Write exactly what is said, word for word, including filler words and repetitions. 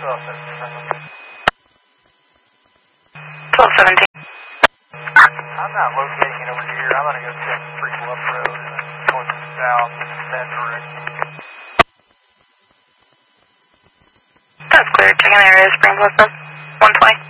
twelve seventeen. I'm not locating it over here. I'm going to go check Free Bluff Road and then north and south in that direction. That's clear. Checking the area, Spring Bluff Road. one twenty.